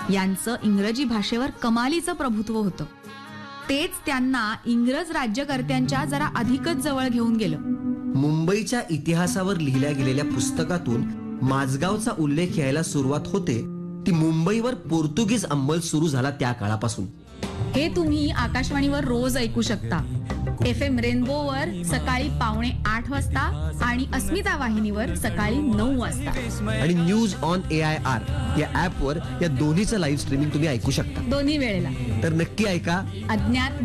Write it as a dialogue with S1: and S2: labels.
S1: यांचं इंग्रजी भाषेवर कमालीचं प्रभुत्व होतं. तेच त्यांना इंग्रज राज्यकर्त्यांच्या जरा अधिकच जवळ घेऊन गेलं.
S2: मुंबईच्या इतिहासावर लिहिल्या गेलेल्या पुस्तकातून माझगावचा उल्लेख यायला सुरुवात होते ती मुंबईवर पोर्तुगीज अंमल सुरू झाला त्या काळापासून.
S1: हे तुम्ही आकाशवाणीवर रोज ऐकू शकता. FM रेनबोवर सकाळी 7:45 वाजता आणि अस्मिता वाहिनीवर सकाळी 9 वाजता.
S2: आणि न्यूज ऑन AIR या ऍपवर या दोन्हीचं लाईव्ह स्ट्रीमिंग तुम्ही ऐकू शकता
S1: दोन्ही वेळेला.
S2: तर नक्की ऐका
S1: अज्ञात